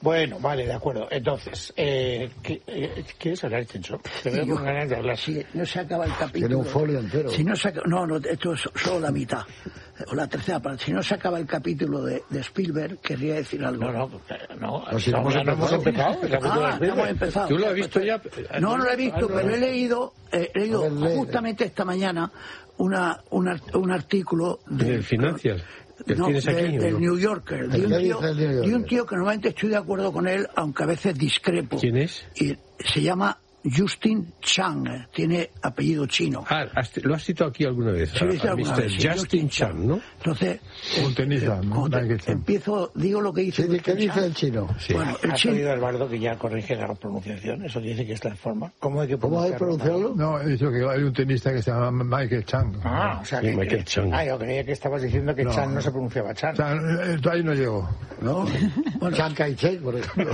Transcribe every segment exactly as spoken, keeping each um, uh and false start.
Bueno, vale, de acuerdo. Entonces, eh, ¿qué, eh, ¿quieres hablar, Chencho? Te veo con ganas de hablar. Si no se acaba el capítulo... Tiene un folio entero. Si no, se acaba, no, no, esto es solo la mitad. O la tercera parte. Si no se acaba el capítulo de, de Spielberg, querría decir algo. No, no, no. Pues si no, no, no hemos empezado. El capítulo Ah, de no hemos empezado. ¿Tú lo has visto ya? No, no lo he visto, pero he leído, eh, he leído A ver, lee. justamente esta mañana una, una, un artículo de, ¿Del Financial? ¿Que no, tienes de- aquí? o del no? New Yorker, de ¿Qué un, tío, dice el New Yorker? de un tío que normalmente estoy de acuerdo con él, aunque a veces discrepo. ¿Quién es? Y se llama Justin Chang, tiene apellido chino. Ah, has- lo has citado aquí alguna vez. Sí, lo he visto a alguna mister vez, sí, Justin Chan, ¿no? Entonces, Un tenista, eh, ¿no? cuando te- Michael Chan. empiezo, digo lo que dice. Sí, ¿qué Justin dice Chang. el chino? Sí. Bueno, el ¿Has chino, oído a Eduardo que ya corrige la pronunciación? Eso dice que es la forma. ¿Cómo hay que ¿Cómo hay que pronunciarlo? No, he dicho que hay un tenista que se llama Michael Chan. Ah, o sea Sí, que... Michael que- Chan. Ah, yo creía que estabas diciendo que No. Chan no se pronunciaba Chan. O sea, eh, ahí no llegó. ¿No? Bueno. Chiang Kai-shek, por ejemplo.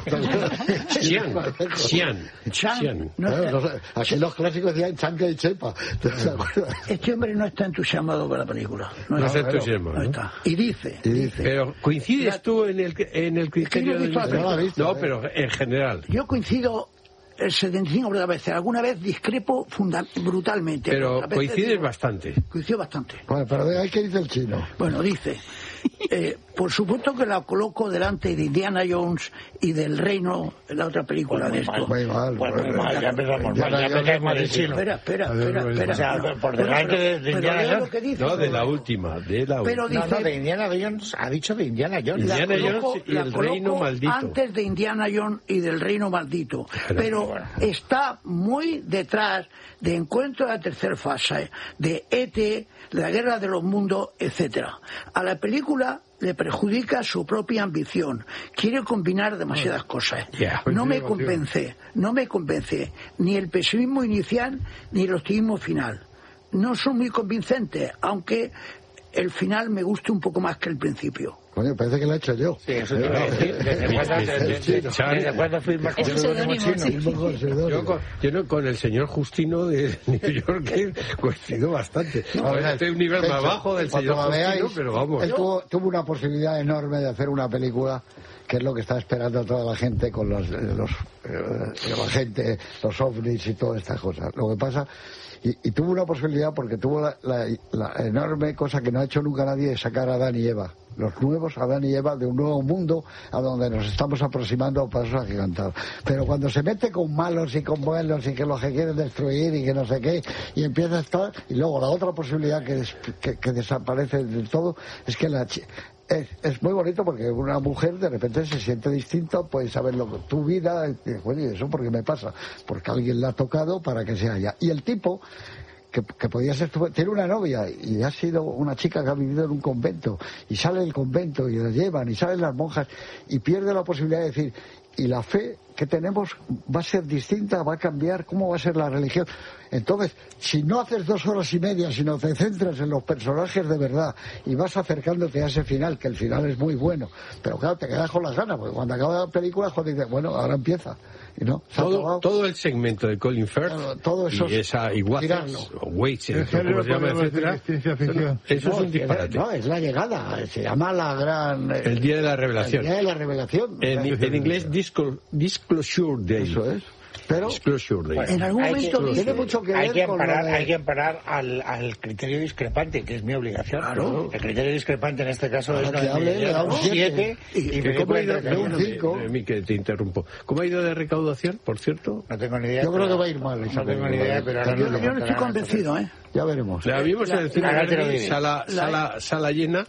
Xian. Xian. Chang, Xian. no Claro, está- no sé, aquí los clásicos decían Chiang Kai-shek. ¿Te acuerdas? este hombre no está entusiasmado con la película. No, No está. está entusiasmado, No ¿no? está. Y dice, Y dice, Pero ¿coincides tú en el, en el criterio yo he visto del- la película. No la he visto, No, eh. pero en general. yo coincido el setenta y cinco por ciento de las veces, alguna vez discrepo funda- brutalmente. Pero a veces coincides digo- bastante. Coincido bastante. Bueno, pero de ahí, ¿qué dice el chino? Bueno, dice, eh, por supuesto que la coloco delante de Indiana Jones y del Reino, la otra película de esto. Muy mal. Bueno, muy bueno. mal, ya empezamos Ya mal, no- ya ya empezamos no- mal el chino. Espera, espera, A ver, espera, bueno, espera. o sea, No. por Bueno, delante pero- de- de pero Indiana leo Jones. lo que dice. No, de la última, de la Pero última. No, no, de dice, Indiana Jones, ha dicho de Indiana Jones. la Indiana coloco- Jones y la el coloco reino maldito. antes de Indiana Jones y del Reino Maldito. Pero, Pero bueno. está muy detrás de Encuentro de la Tercera Fase, de E T, de la Guerra de los Mundos, etcétera. A la película le perjudica su propia ambición. Quiere combinar demasiadas cosas. Yeah. No me Coincido contigo. convence, no me convence ni el pesimismo inicial ni el optimismo final. No son muy convincentes, aunque el final me guste un poco más que el principio. Coño, parece que lo he hecho yo. Sí, eso te iba a decir. ¿Desde cuándo- desde- desde- desde cuándo firmas con Es un el seudónimo, chino? sí. Yo con, yo no- con el señor Justino de New York he coincido bastante. No, Ahora estoy un nivel de más hecho, bajo del cuando señor la Justino, veáis, pero vamos. Él tuvo, tuvo una posibilidad enorme de hacer una película que es lo que está esperando toda la gente con los, eh, los eh, la gente, los ovnis y todas estas cosas. Lo que pasa, y, y tuvo una posibilidad porque tuvo la, la- la enorme cosa que no ha hecho nunca nadie, de sacar a Adán y Eva, los nuevos Adán y Eva, de un nuevo mundo a donde nos estamos aproximando a pasos agigantados. Pero cuando se mete con malos y con buenos y que los que quieren destruir y que no sé qué, y empieza a estar, y luego la otra posibilidad que, des- que, que desaparece del todo es que la chi- es, es muy bonito porque una mujer de repente se siente distinta, puede saber lo que tu vida, y, oye, eso porque me pasa, porque alguien la ha tocado para que sea ella. Y el tipo que, que podía ser, tiene una novia y ha sido una chica que ha vivido en un convento y sale del convento y la llevan y salen las monjas y pierde la posibilidad de decir, y la fe que tenemos va a ser distinta, va a cambiar, ¿cómo va a ser la religión? Entonces, si no haces dos horas y media, sino te centras en los personajes de verdad y vas acercándote a ese final, que el final es muy bueno, pero claro, te quedas con las ganas, porque cuando acaba la película, cuando dices, bueno, ahora empieza, y no, se ha Todo, acabado. todo el segmento de Colin Firth Todo- todo eso y es esa igual tirarlo. o Waits, El o como género se llama, podemos decir etcétera. que es ciencia ficción. Eso es No, un disparate. No, es la llegada, se llama la gran... eh, El día de la revelación. El día de la revelación. En, en inglés, disclo- Disclosure Day. Eso es. Pero Disclosure Day. En algún Hay momento que- dice, tiene mucho que hay ver que con emparar, lo de- hay que emparar al, al criterio discrepante, que es mi obligación. Claro. El criterio discrepante en este caso Ahora es no que de hable, le da un siete. y, Y me ¿cómo ha encuentro ido que de un no, cinco? Eh, que te interrumpo. ¿Cómo ha ido de recaudación, por cierto? no tengo ni idea. Yo creo pero- que va a ir mal esa No tengo ni película. idea, pero ahora Yo no yo, lo yo no estoy contarán. convencido, ¿eh? Ya veremos. La vimos en el cine ahora te lo Verdi, diré. sala, sala, sala llena.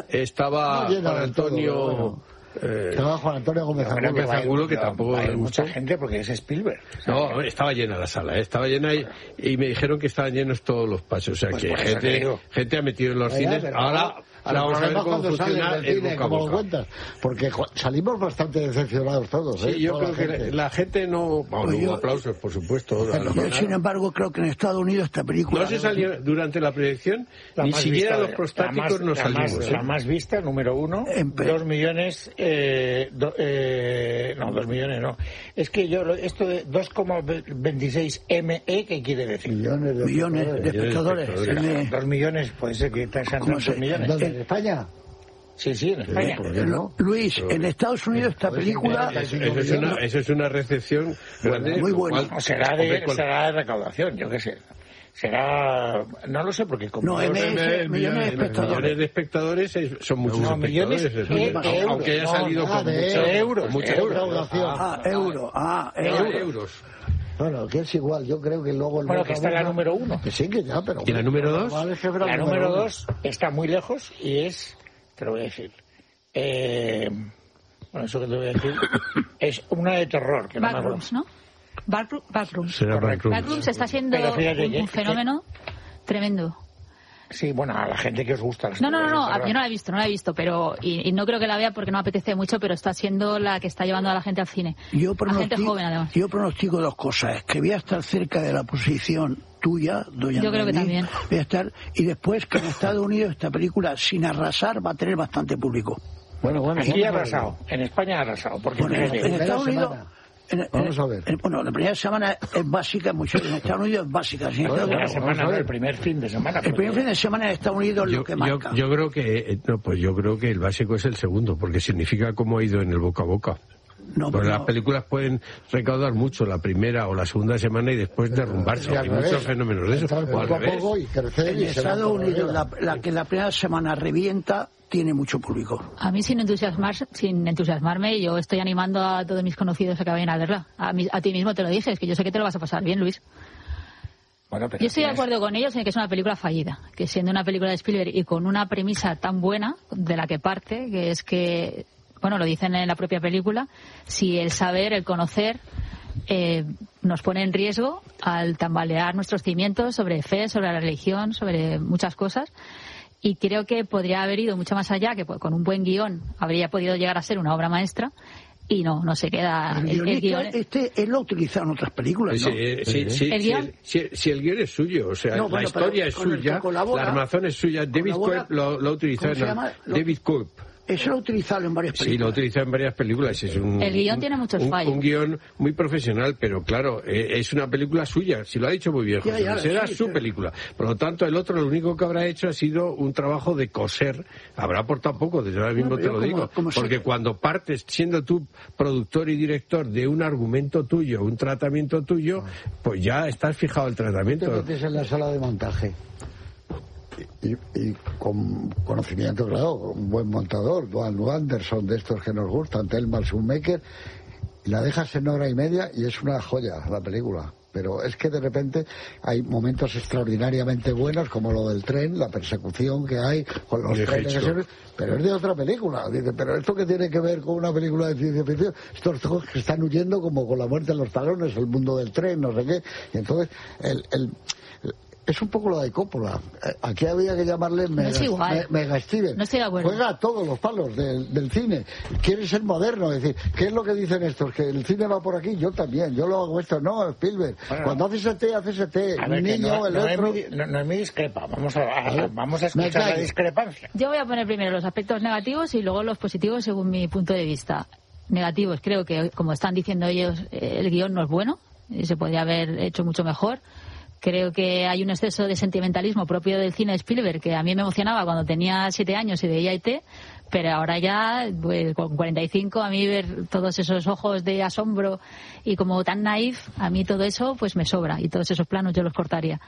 Estaba No llena Juan del todo, Antonio... pero bueno. eh, Estaba Juan Antonio Gómez Yo creo Angulo. va a ir- Angulo, que tampoco va a ir le mucha gustó. gente porque es Spielberg. No, estaba llena la sala, ¿eh? Estaba llena y, y me dijeron que estaban llenos todos los pasos. O sea, Pues que por eso te gente, digo. gente ha metido en los Ya, cines. pero Ahora, ahora vamos a ver el problema cómo cuando sales funciona del el cine, boca a como lo boca. cuentas, porque jo- salimos bastante decepcionados todos, ¿eh? Sí, yo Toda creo la que gente. la gente no... Vamos, Pues hubo yo- aplausos, por supuesto. a la Yo, manera. sin embargo, creo que en Estados Unidos esta película... No se salió durante la proyección, La ni más siquiera vista, los prostáticos la más- nos la salimos. más, ¿eh? la más vista, número uno, En pe- dos millones, eh, do- eh, no, dos millones no. Es que yo, lo- esto de dos coma veintiséis M E, ¿qué quiere decir? Millones de millones de espectadores. espectadores. espectadores. M- Dos millones, puede ser que sean ¿Cómo dos se- millones. ¿Dónde? ¿En España? Sí, sí, en España. ¿Por qué no? Luis, en Estados Unidos esta película... Eso, eso es una, eso es una recepción grande. Muy buena. lo cual- Será de, hombre, con- será de recaudación, yo qué sé. Será... No lo sé, porque como... No, yo- M S, millones, millones de millones espectadores. Millones de espectadores es- son muchos No, millones espectadores. de eso, euros. aunque haya No, salido nada con de mucho- euros, con mucha euros. recaudación. Ah, euro, ah, Ah, euro. euros. Bueno, que es igual, yo creo que luego... el Bueno, boca que a está la boca- número uno. Que sí, que ya, pero... ¿Y la número dos? Vale, es que fuera La el número uno. dos está muy lejos y es... Te lo voy a decir. Eh, bueno, eso que te voy a decir es una de terror. Que no me acuerdo. Backrooms, ¿no? Backroom- Backrooms. Será Correcto. Backrooms. Backrooms está siendo Pero fíjate un, que- un fenómeno tremendo. Sí, bueno, a la gente que os gusta. las No, no, no, películas no, de terror. yo no la he visto, no la he visto, pero y, y no creo que la vea porque no me apetece mucho, pero está siendo la que está llevando a la gente al cine. Yo a gente pronostico, joven, además. yo pronostico dos cosas. Que voy a estar cerca de la posición tuya, doña Yo creo que Noemí, también. Voy a estar, y después que en Estados Unidos esta película, sin arrasar, va a tener bastante público. Bueno, bueno, Aquí ha vamos a ver. arrasado, en España ha arrasado. Porque Bueno, en, fíjate, en primera Estados Unidos... semana. en- en- Vamos a ver. en- bueno, la primera semana es básica, mucho, en Estados Unidos es básica. sin Bueno, Estados la Unidos- semana, vamos a no, ver. el primer fin de semana. el primer fin de semana en Estados Unidos es Yo, lo que yo, marca. yo creo que eh, no, pues yo creo que el básico es el segundo, porque significa cómo ha ido en el boca a boca. No, Porque pero las no. películas pueden recaudar mucho la primera o la segunda semana y después derrumbarse. Y al Hay revés. muchos fenómenos de eso. Entrar O al poco a revés. poco y crecer En y se va Estados por Unidos, arriba. la, la que la primera semana revienta, tiene mucho público. A mí sin entusiasmar, sin entusiasmarme, yo estoy animando a todos mis conocidos a que vayan a verla. A, mí- a ti mismo te lo dije, es que yo sé que te lo vas a pasar bien, Luis. Bueno, pero Yo estoy de tienes- acuerdo con ellos en que es una película fallida, que siendo una película de Spielberg y con una premisa tan buena de la que parte, que es que, bueno, lo dicen en la propia película, si el saber, el conocer, eh, nos pone en riesgo al tambalear nuestros cimientos sobre fe, sobre la religión, sobre muchas cosas. Y creo que podría haber ido mucho más allá, que pues, con un buen guión habría podido llegar a ser una obra maestra. Y no, no se queda. El El, el guionista, guión, este, él lo ha utilizado en otras películas, ¿no? Sí, sí, sí, ¿El sí, guión? el- si, si el guión es suyo, o sea, No, la bueno, pero historia es con el que suya, colabora- la armazón es suya. David colabora- Coeb lo, lo ha utilizado ¿cómo se en llama? Lo- David Coeb. Eso lo ha utilizado en varias Sí, lo ha películas. utilizado en varias películas. Es un, El guión un- tiene muchos un, fallos. Un guión muy profesional, pero claro, eh, es una película suya. Si lo ha dicho muy bien, Ya, José ya, Luis, era sí, su sí. película. Por lo tanto, el otro lo único que habrá hecho ha sido un trabajo de coser. Habrá aportado poco, desde ahora mismo No, te pero lo yo digo. como- como sé porque que- cuando partes, siendo tú productor y director de un argumento tuyo, un tratamiento tuyo, pues ya estás fijado el Te tratamiento. metes en la sala de montaje y, y con conocimiento, claro, un buen montador, Duane Anderson, de estos que nos gustan, Thelma Shoemaker, y la dejas en hora y media y es una joya la película. Pero es que de repente hay momentos extraordinariamente buenos, como lo del tren, la persecución que hay con los De trenes, que Hitchcock. se- pero es de otra película. Dice, pero ¿esto qué tiene que ver con una película de ciencia ficción? Estos dos que están huyendo como con la muerte en los talones, el mundo del tren, no sé qué. Y entonces, el, el, es un poco lo de Coppola. Eh, Aquí había que llamarle Mega, es igual. Me- Mega Steven. No estoy de acuerdo. Juega a todos los palos del, del cine. Quiere ser moderno. Es decir, ¿qué es lo que dicen estos? Que el cine va por aquí. Yo también. Yo lo hago esto. No, Spielberg. Bueno, Cuando haces este, haces este. A Un ver, que niño, no, el no, otro. es mi, no, no es mi discrepa. Vamos a, a- ver, vamos a me escuchar la callo. discrepancia. Yo voy a poner primero los aspectos negativos y luego los positivos según mi punto de vista. Negativos, creo que, como están diciendo ellos, eh, el guión no es bueno, y se podría haber hecho mucho mejor. Creo que hay un exceso de sentimentalismo propio del cine de Spielberg que a mí me emocionaba cuando tenía siete años y veía I T, pero ahora ya, pues, con cuarenta y cinco, a mí ver todos esos ojos de asombro y como tan naif, a mí todo eso pues me sobra y todos esos planos yo los cortaría.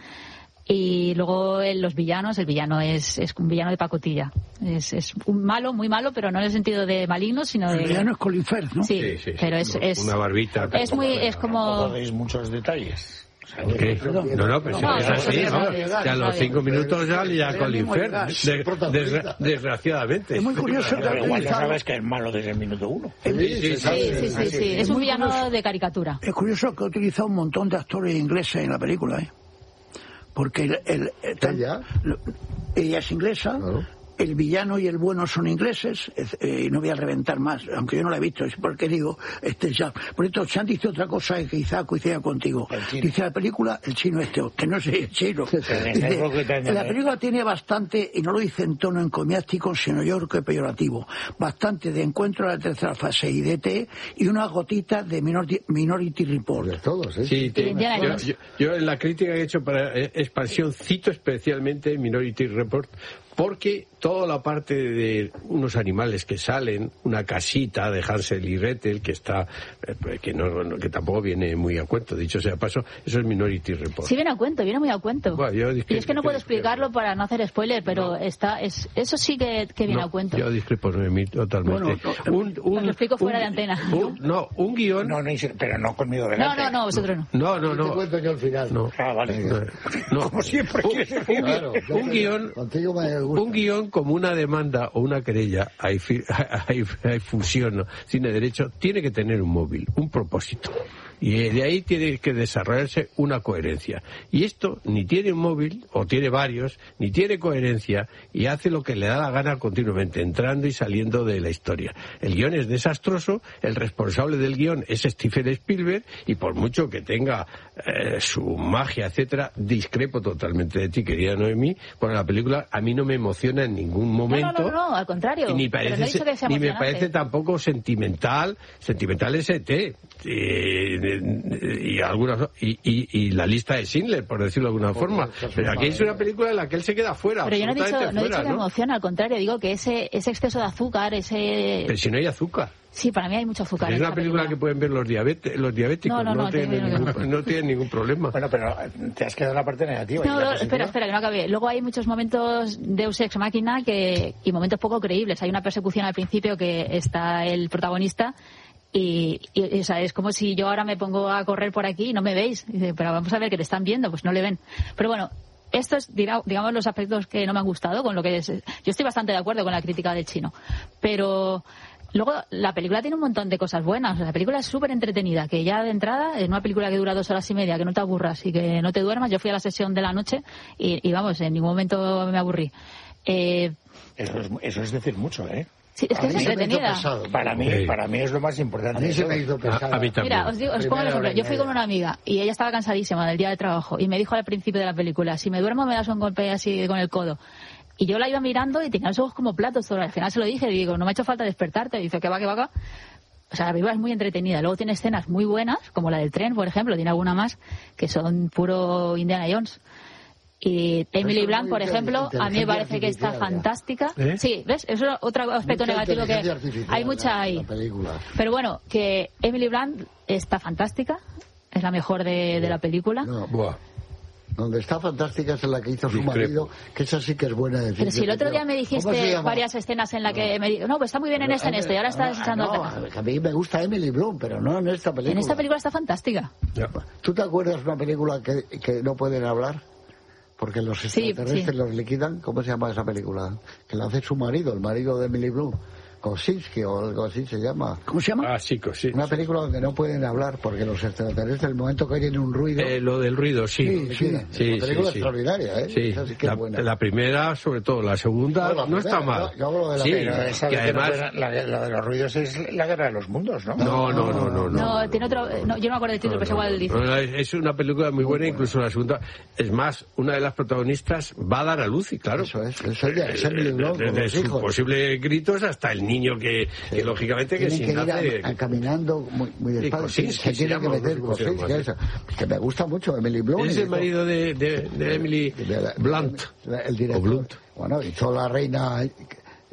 Y luego en los villanos, el villano es, es un villano de pacotilla. Es, es un malo, muy malo, pero no en el sentido de maligno, sino de... El villano es Colin Firth, ¿no? Sí, Sí, sí, sí. pero es, es... Una barbita. Es muy, es Tampoco como... deis muchos detalles. O sea, ¿Qué? No, no, pero si No, es no, así, no, ¿no? no, no, Que a no, los no, cinco minutos ya ya Pero Colin mismo Firth, gas, de- protagonista. desgra- desgraciadamente. Es muy curioso que Pero ha igual ya utilizado- sabes que es malo desde el minuto uno. Sí, sí, Sí, sí, sí, sí. Es un muy villano curioso. de caricatura. Es curioso que ha utilizado un montón de actores ingleses en la película, ¿eh? Porque el, el- el- tan- ¿Ella? lo- ella es inglesa, Claro. el villano y el bueno son ingleses, es- eh, y no voy a reventar más, aunque yo no la he visto, es porque digo, este ya. Por esto, Chan dice otra cosa que quizá coincida contigo. El chino. Dice la película, el chino este, que no sé, el chino. sí, Dice, es lo que te la añade. película tiene bastante, y no lo dice en tono encomiástico, sino yo creo que peyorativo, bastante de encuentro a la tercera fase y D T y una gotita de Minority, Minority Report. De todos, ¿eh? Sí, te- Indiana yo, Jones. yo- yo en la crítica que he hecho para eh, Expansión cito especialmente Minority Report porque toda la parte de unos animales que salen, una casita de Hansel y Gretel que está, eh, que no, no, que tampoco viene muy a cuento, dicho sea paso, eso es Minority Report. Sí viene a cuento, viene muy a cuento. Bueno, yo y es que no puedo explicarlo para no hacer spoiler, pero no. está, es, eso sí que, que viene no, a cuento. Yo discrepo totalmente. Bueno, no, un, un, lo explico fuera un, de antena. Un, no, un guión... No, no, pero no conmigo delante. No, no, no, vosotros no. No, no, no. Te cuento yo al final. No. Ah, vale. No. Como siempre. Un, un, claro, un guión, un guión como una demanda o una querella, hay, hay, hay fusión, tiene derecho, tiene que tener un móvil, un propósito. Y de ahí tiene que desarrollarse una coherencia. Y esto ni tiene un móvil, o tiene varios, ni tiene coherencia, y hace lo que le da la gana continuamente, entrando y saliendo de la historia. El guión es desastroso, el responsable del guión es Steven Spielberg, y por mucho que tenga eh, su magia, etcétera, discrepo totalmente de ti, querida Noemí, porque la película a mí no me emociona en ningún momento. No, no, no, no al contrario. Y ni, parece, no ni me parece tampoco sentimental, sentimental es E T Eh, y algunas y, y, y la lista de Schindler, por decirlo de alguna forma, pero aquí es una película en la que él se queda fuera. Pero yo no he dicho, fuera, no he dicho que ¿no? emociona, al contrario, digo que ese, ese exceso de azúcar, ese... Pero si no hay azúcar. Sí, para mí hay mucho azúcar. Es en una película, película que pueden ver los, diabet los diabéticos, no, no, no, no, tienen ningún, no tienen ningún problema. Bueno, pero te has quedado en la parte negativa. No, no espera, espera, que no acabe. Luego hay muchos momentos Deus Ex Machina que, y momentos poco creíbles. Hay una persecución al principio que está el protagonista y, y o sea, es como si yo ahora me pongo a correr por aquí y no me veis. Y dice, pero vamos a ver que te están viendo, pues no le ven. Pero bueno, estos, digamos, los aspectos que no me han gustado, con lo que es, yo estoy bastante de acuerdo con la crítica del chino, pero luego la película tiene un montón de cosas buenas. La película es súper entretenida, que ya de entrada es una película que dura dos horas y media, que no te aburras y que no te duermas. Yo fui a la sesión de la noche y, y vamos, en ningún momento me aburrí. Eh, eso, es, eso es decir mucho, ¿eh? Sí, es que es entretenida. Para mí, sí. para mí es lo más importante. A mí se me hizo pesado. A, a mí también. Mira, os, digo, os pongo el ejemplo. Yo fui con una amiga y ella estaba cansadísima del día de trabajo y me dijo al principio de la película, si me duermo me das un golpe así con el codo. Y yo la iba mirando y tenía los ojos como platos. Todo. Al final se lo dije y digo, no me ha hecho falta despertarte. Y dice, que va, que va, que va. O sea, la película es muy entretenida. Luego tiene escenas muy buenas, como la del tren, por ejemplo. Tiene alguna más que son puro Indiana Jones. Y Emily Blunt, por ejemplo, a mí me parece que está fantástica. ¿Eh? Sí, ¿ves? Eso es otro aspecto mucha negativo que hay mucha ahí. Pero bueno, que Emily Blunt está fantástica. Es la mejor de, de la película. No, buah. Donde está fantástica es en la que hizo su marido, que esa sí que es buena decir. Pero si el otro día me dijiste varias escenas en la que no. me dijo, no, pues está muy bien en esta, en esta, y ahora estás no, echando no, a mí me gusta Emily Blunt, pero no en esta película. En esta película está fantástica. ¿Tú te acuerdas de una película que, que no pueden hablar? Porque los extraterrestres sí, sí. los liquidan. ¿Cómo se llama esa película? Que la hace su marido, el marido de Emily Blunt. Kosinski o algo así se llama. ¿Cómo se llama? Ah, sí, Kosinski. Una película donde no pueden hablar porque los extraterrestres, el momento que oyen un ruido... Eh, lo del ruido, sí. Sí, sí. sí una película sí, extraordinaria, ¿eh? Sí, esa sí que la, es buena. La primera, sobre todo. La segunda no, la no primera, está mal. Yo, yo hablo de la sí, primera. Esa que además... No, la, la de los ruidos es la guerra de los mundos, ¿no? No, no, no, no. No, no tiene otro... No, yo no me acuerdo del título, no, pero no, igual dice. No, es una película muy buena, incluso la segunda. Es más, una de las protagonistas va a dar a luz, y claro... Eso es, es ella, es Emily Blunt. Desde sus posibles gritos hasta el niño que... Sí. Que lógicamente que tienen si que ir nace... a, a caminando muy, muy despacio, sí, se, se tiene que meter cosas, que, esa, que me gusta mucho Emily Blunt. Es el marido de, de, de Emily de la, Blunt. La, el director, o Blunt. Bueno, hizo la reina eh,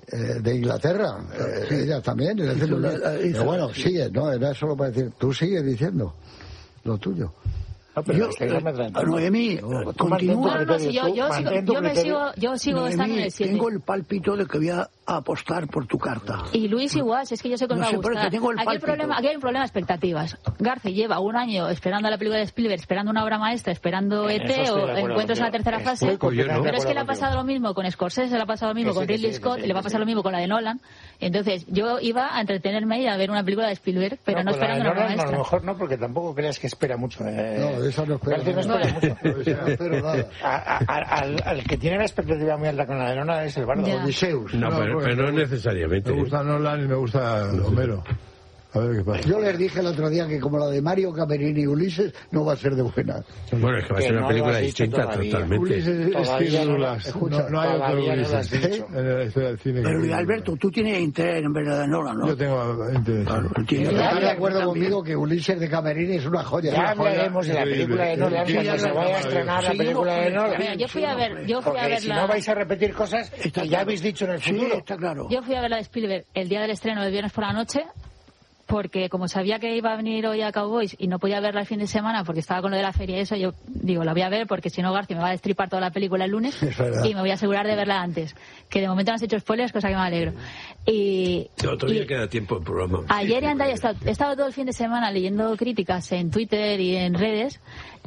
de Inglaterra, eh, sí. ella también. La, pero bueno, sigue, no, era solo para decir, tú sigues diciendo lo tuyo. No, pero yo, Noemí, continúa. No, no, si yo, yo, sigo, yo me sigo, yo sigo Noemí, estando en el siete. Tengo el pálpito de que voy a apostar por tu carta. Y Luis igual, si es que yo sé que os no va a sé, gustar. Tengo el aquí, hay problema, aquí hay un problema de expectativas. Garce lleva un año esperando a la película de Spielberg, esperando una obra maestra, esperando E T o Encuentros en la tercera fase. Pero es que le ha pasado lo mismo con Scorsese, le ha pasado lo mismo con Ridley Scott, le va a pasar lo mismo con la de Nolan. Entonces, yo iba a entretenerme y a ver una película de Spielberg, pero no, no esperando una obra maestra. A lo mejor no, porque tampoco creas que espera mucho. Eh. No, de eso no espera. No espera mucho. No espero nada. A, a, a, al, al que tiene la expectativa muy alta con la de Nolan es el Bardo. Odiseus. No, no, pero, pero no necesariamente. Me gusta Nolan y me gusta Homero. A ver qué pasa. Yo les dije el otro día que como la de Mario Camerini y Ulises no va a ser de buena. Bueno, es que va a ser Que una no película lo has dicho distinta todavía. totalmente. Ulises es Todavía Steve no- Douglas. escucha, No, no hay otro todavía no lo has Ulises dicho. en la historia del cine. Pero que- Alberto, tú tienes interés en ver la de Nolan, ¿no? Yo tengo interés. Claro, tú tienes- ¿Estás de Ya, acuerdo también. conmigo que Ulises de Camerini es una joya? Ya Una joya. hablaremos de la increíble. película de Nolan Sí, cuando ya se vaya a estrenar la Seguimos película de con el- Nolan. Mira, yo fui a ver, yo fui a Porque ver si la... no vais a repetir cosas que Está ya claro. habéis dicho en el Sí, futuro. está claro. Yo fui a ver la de Spielberg el día del estreno del viernes por la noche, porque como sabía que iba a venir hoy a Cowboys y no podía verla el fin de semana porque estaba con lo de la feria y eso, yo digo, la voy a ver porque si no García me va a destripar toda la película el lunes Es verdad. y me voy a asegurar de verla antes. Que de momento no has hecho spoilers, cosa que me alegro. Y, Todavía y queda tiempo el programa. ayer y antes he estado, he estado todo el fin de semana leyendo críticas en Twitter y en redes.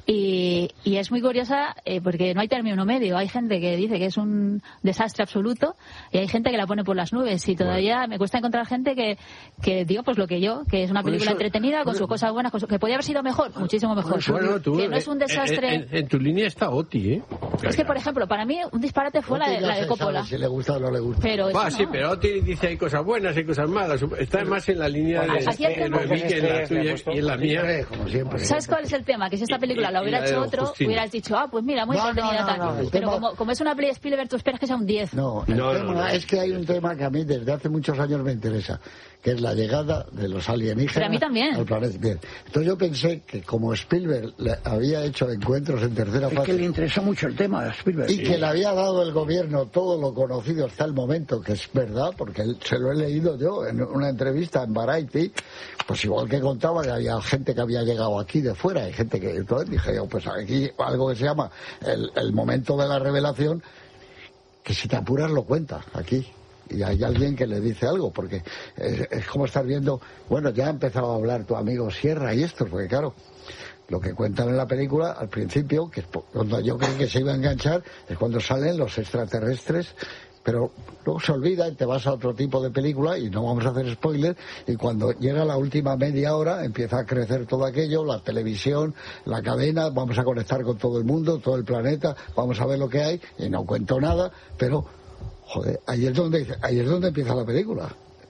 Y, y es muy curiosa eh, porque no hay término medio. Hay gente que dice que es un desastre absoluto y hay gente que la pone por las nubes. Y todavía me cuesta encontrar gente que, que digo pues lo que yo, que es una Por película eso- entretenida con sus cosas buenas, con su- que podía haber sido mejor, muchísimo mejor. Bueno, tú, que no es un eh, desastre. En, en- en tu línea está Oti, ¿eh? Es que, por ejemplo, para mí un disparate fue la de, Ya la de se Coppola. sabe si le gusta o no le gusta. Pero eso Ah, sí, no. pero Oti dice hay cosas buenas, hay cosas malas. Está más en la línea Bueno, de, así es de como- Noemí que en la tuya y en la mía. Siempre, como siempre. ¿Sabes cuál es el tema? Que si esta película la y- y hubiera la de hecho Don otro, Justino. hubieras dicho, ah, pues mira, muy No, no, entretenida no, tal. no, el Pero tema- como, como es una peli Spielberg, tú esperas que sea un diez. No, el No, tema no, no. es que hay un tema que a mí desde hace muchos años me interesa, que es la llegada de los alienígenas Pero a mí también. al planeta. Bien. Entonces yo pensé que como Spielberg le había hecho encuentros en tercera Es que fase le interesa mucho el tema de Spielberg. y que le había dado el gobierno todo lo conocido hasta el momento, que es verdad, porque se lo he leído yo en una entrevista en Variety, pues igual que contaba que había gente que había llegado aquí de fuera, hay gente que entonces dije yo, pues aquí algo que se llama el, el momento de la revelación, que si te apuras lo cuentas aquí. Y hay alguien que le dice algo, porque es, es como estar viendo, bueno, ya ha empezado a hablar tu amigo Sierra y esto, porque claro, lo que cuentan en la película al principio, que es po- cuando yo creí que se iba a enganchar, es cuando salen los extraterrestres, pero luego se olvida y te vas a otro tipo de película y no vamos a hacer spoilers, y cuando llega la última media hora empieza a crecer todo aquello, la televisión, la cadena, vamos a conectar con todo el mundo, todo el planeta, vamos a ver lo que hay, y no cuento nada, pero joder, ahí es donde, ahí es donde empieza la película.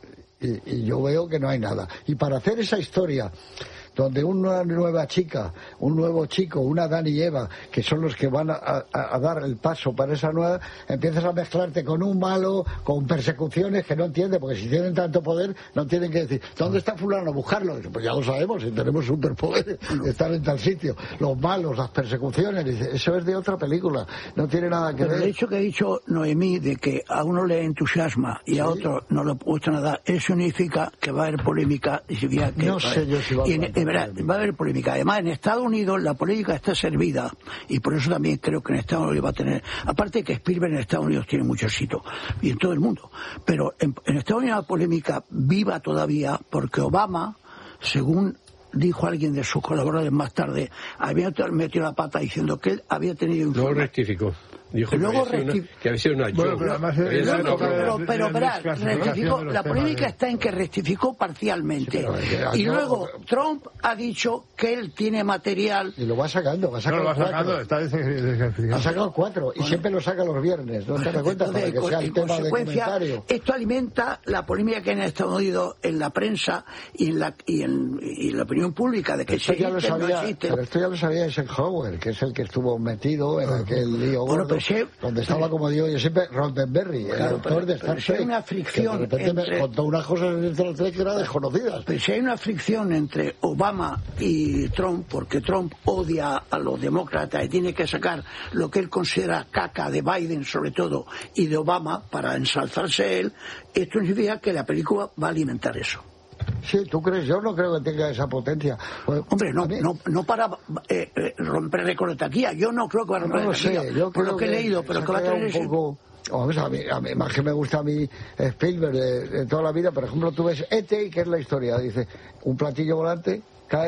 Y, y yo veo que no hay nada. Y para hacer esa historia, donde una nueva chica, un nuevo chico, una Dan y Eva, que son los que van a, a- a dar el paso para esa nueva, empiezas a mezclarte con un malo, con persecuciones que no entiende, porque si tienen tanto poder, no tienen que decir, ¿dónde está fulano? Buscarlo. Dice, pues ya lo sabemos, si tenemos superpoderes, estar en tal sitio. Los malos, las persecuciones, dice, eso es de otra película, no tiene nada que Pero el ver. hecho que ha dicho Noemí de que a uno le entusiasma y a otro no le gusta nada, eso significa que va a haber polémica. Y significa que No sé yo si va a y en- haber en verdad, polémica. va a haber polémica. Además, en Estados Unidos la polémica está servida y por eso también creo que en Estados Unidos va a tener. Aparte que Spielberg en Estados Unidos tiene mucho éxito y en todo el mundo. Pero en, en Estados Unidos la polémica viva todavía porque Obama, según dijo alguien de sus colaboradores más tarde, había metido la pata diciendo que él había tenido Luego informa- rectificó. Dijo Luego que, había sido recti- una, que había sido una Bueno, joke. pero además Que es- había es sido No, una no, una época pero, de- pero, de verá, desclasificación rectificó, de los la temas, polémica ¿eh? está en que rectificó parcialmente. Sí, pero, eh, y no- luego Trump ha dicho que él tiene material. Y lo va sacando, va a No sacar lo va cuatro. sacando, está desclasificado. Ha sacado cuatro y siempre lo saca los viernes, ¿no te das cuenta? Para Entonces, que sea en el tema de consecuencia, comentario. esto alimenta la polémica que hay en Estados Unidos en la prensa y en la, y en, y en la opinión pública de que Esto si ya lo existe, no sabía, existe. pero esto ya lo sabía Eisenhower, que es el que estuvo metido en aquel lío Bueno, gordo, pero si- donde estaba, como digo yo siempre, Roddenberry, el Claro, autor pero- de Star pero si hay Trek, una que fricción de repente entre- me contó unas cosas de Star Trek que eran desconocidas. Pero si hay una fricción entre Obama y Trump, porque Trump odia a los demócratas y tiene que sacar lo que él considera caca de Biden, sobre todo, y de Obama para ensalzarse él, esto significa que la película va a alimentar eso. Sí, ¿tú crees? Yo no creo que tenga esa potencia. Pues, Hombre, no, a mí- no, no para eh, eh, romper récord de taquilla. Yo no creo que va a romper No lo taquilla, sé, yo por lo creo que he leído, pero se que va a queda tener un poco. Vamos, a mí, a mí, más que me gusta a mí Spielberg de, de toda la vida, por ejemplo, tú ves E T, que es la historia, dice, un platillo volante cae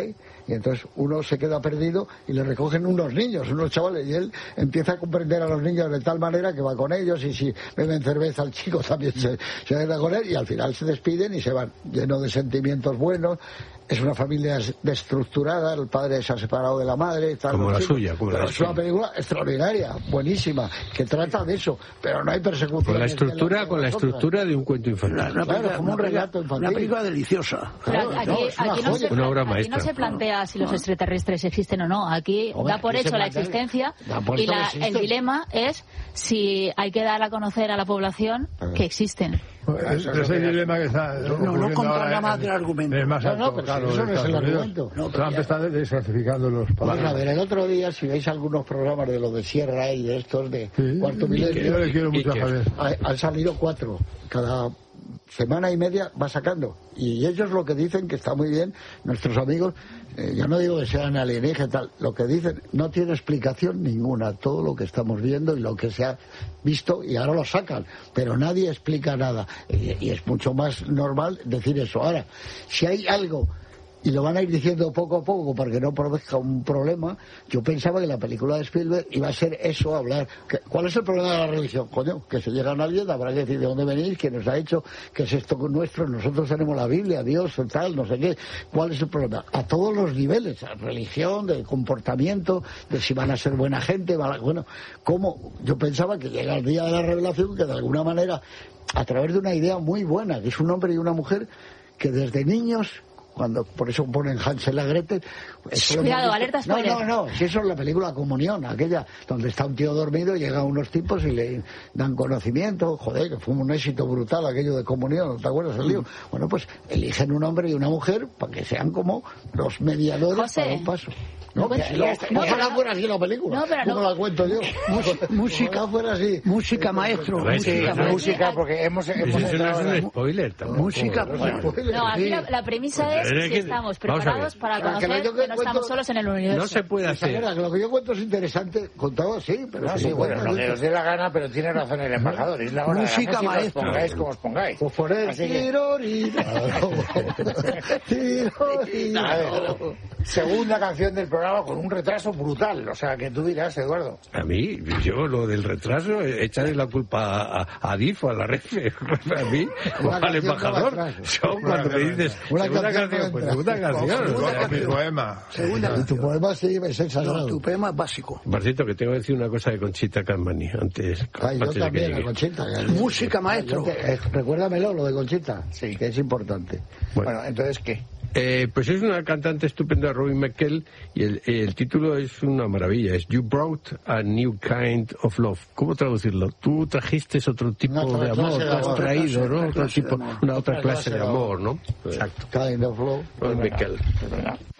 Y entonces uno se queda perdido y le recogen unos niños, unos chavales, y él empieza a comprender a los niños de tal manera que va con ellos, y si beben cerveza el chico también se, se queda con él, y al final se despiden y se van, lleno de sentimientos buenos. Es una familia destructurada, el padre se ha separado de la madre. Como la suya. Como la es una película extraordinaria, buenísima, que trata de eso, pero no hay persecución. Con la estructura, con la estructura de un cuento infantil. Una, una Claro, película, como un una relato película- infantil. una película deliciosa. Pero Claro, aquí, no, es una aquí no se, joya. Una obra aquí maestra. no se plantea si los extraterrestres existen o no. Aquí Hombre, da por aquí se hecho la plantea- existencia da por y hecho que la- existen. el dilema es si hay que dar a conocer a la población que existen. Es, es el dilema que está no ocurriendo contar ahora nada más en- del argumento. en el más No, alto no, pero cargo si eso de no es el Estados Unidos. argumento. No, pero Trump ya- está desclasificando los Vamos a palabras. ver, el otro día, si veis algunos programas de los de Sierra y de estos de Sí, Cuarto yo Milenio, le quiero mucho a y que- Javier. ha- han salido cuatro. Cada semana y media va sacando. Y ellos lo que dicen, que está muy bien, nuestros amigos, eh, yo no digo que sean alienígenas, tal, lo que dicen no tiene explicación ninguna. Todo lo que estamos viendo y lo que se ha visto, y ahora lo sacan, pero nadie explica nada. Y, y es mucho más normal decir eso. Ahora, si hay algo, y lo van a ir diciendo poco a poco para que no produzca un problema, yo pensaba que la película de Spielberg iba a ser eso, hablar. Que, ¿cuál es el problema de la religión? Coño, que se llega a alguien, habrá que decir de dónde venís, quién nos ha hecho, qué es esto nuestro, nosotros tenemos la Biblia, Dios, tal, no sé qué. ¿Cuál es el problema? A todos los niveles, a religión, de comportamiento, de si van a ser buena gente, van a- bueno, ¿cómo? Yo pensaba que llega el día de la revelación, que de alguna manera, a través de una idea muy buena, que es un hombre y una mujer, que desde niños, cuando por eso ponen Hansel a Gretel, eso lo hemos Cuidado, visto. alerta no, spoiler. no, no, si eso es la película Comunión, aquella donde está un tío dormido y llegan unos tipos y le dan conocimiento, joder, que fue un éxito brutal aquello de Comunión, ¿te acuerdas el lío? Bueno, pues eligen un hombre y una mujer para que sean como los mediadores José, para un paso. no No, cuentes- que- ya está, no, ojalá pero- fuera así la película, no, pero como no- la cuento yo. música- Ojalá fuera así. Música maestro, A ver, sí, música sí, maestro. Música, porque hemos... hemos Eso no entrado es en- un spoiler tampoco. Música, bueno, No, aquí sí. la, la premisa es Es si que- estamos vamos a ver. preparados para Claro, que conocer yo que no cuento- estamos solos en el universo. No se puede hacer. Señora, que lo que yo cuento es interesante, contado así, pero No, si sí, lo bueno, cuento, lo que ¿no? os dé la gana, pero tiene razón el embajador. Es la hora de la Música música, maestra. os pongáis como os pongáis. Pues por el Así que- tirorita. Tirorita. A ver, segunda canción del programa con un retraso brutal. O sea, que tú dirás, Eduardo. A mí, yo lo del retraso, eh, echarle la culpa a, a Adif o a la Refe, a mí, o Una al canción embajador. no va atrás. Yo cuando me dices, Una segunda canción canción, no pues entra. segunda canción. Segunda o sea, Mi poema. Segunda Y tu canción. poema sí es el No, sagrado. tu poema es básico. Por cierto, que tengo que decir una cosa de Conchita Cammani antes, Ay, yo antes de que también, la llegue. Conchita. Música maestro. Yo te- eh, Recuérdamelo, lo de Conchita. Sí. Que es importante. Bueno. Bueno, entonces, ¿qué? Eh, pues es una cantante estupenda, Robin McKell, y el, el título es una maravilla, es You Brought a New Kind of Love. ¿Cómo traducirlo? Tú trajiste otro tipo Una otra de amor, clase de tú has amor. traído, ¿no? Otra Otro clase de tipo, amor. una otra Otra clase clase de de amor, ¿no? Exacto. Kind of love. Robin McKell. Venga.